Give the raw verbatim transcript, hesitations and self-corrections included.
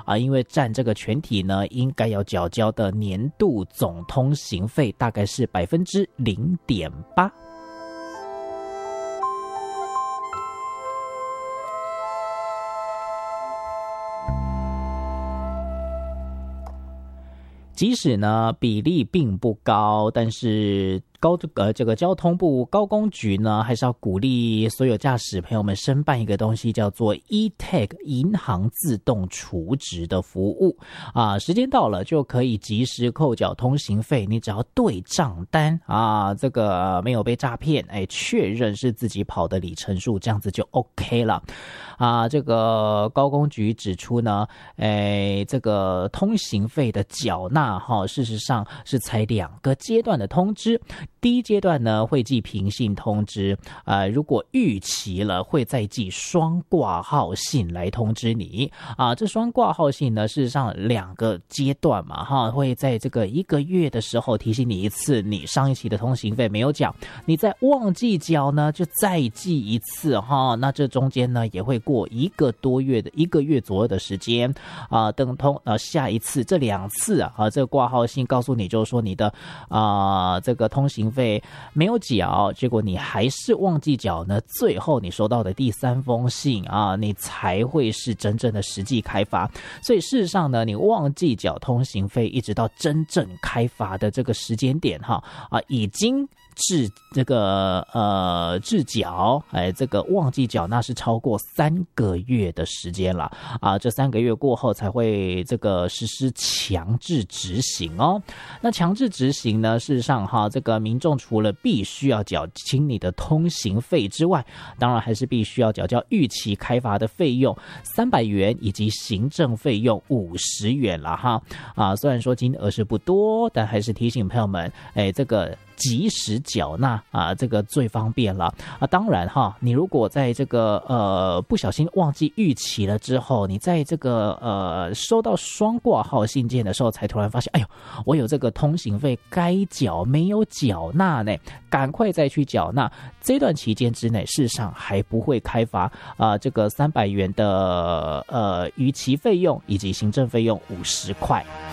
啊，因为占这个全体呢应该要缴交的年度总通行费大概是百分之零点八。即使呢比例并不高，但是高呃这个交通部高工局呢，还是要鼓励所有驾驶朋友们申办一个东西，叫做 e-tag 银行自动储值的服务啊，时间到了就可以及时扣缴通行费，你只要对账单啊，这个没有被诈骗，哎，确认是自己跑的里程数，这样子就 OK 了啊。这个高工局指出呢，哎，这个通行费的缴纳哈，事实上是才两个阶段的通知。第一阶段呢会寄平信通知，呃，如果逾期了会再寄双挂号信来通知你啊。这双挂号信呢，事实上两个阶段嘛哈，会在这个一个月的时候提醒你一次，你上一期的通行费没有缴，你再忘记缴呢就再寄一次哈。那这中间呢也会过一个多月的一个月左右的时间啊，等通呃下一次这两次啊，啊这个挂号信告诉你就是说你的啊这个通行费没有缴，结果你还是忘记缴呢，最后你收到的第三封信啊，你才会是真正的实际开罚。所以事实上呢，你忘记缴通行费一直到真正开罚的这个时间点哈啊，已经至这个呃至缴，哎，这个忘记缴纳是超过三个月的时间了啊，这三个月过后才会这个实施强制执行哦。那强制执行呢，事实上哈，这个民众除了必须要缴清你的通行费之外，当然还是必须要缴交逾期开罚的费用三百元以及行政费用五十元了哈啊，虽然说金额是不多，但还是提醒朋友们，哎，这个及时缴纳啊，这个最方便了啊。当然哈，你如果在这个呃不小心忘记逾期了之后，你在这个呃收到双挂号信件的时候，才突然发现，哎呦，我有这个通行费该缴没有缴纳呢，赶快再去缴纳。这段期间之内，事实上还不会开罚啊、呃、这个三百元的呃逾期费用以及行政费用五十块。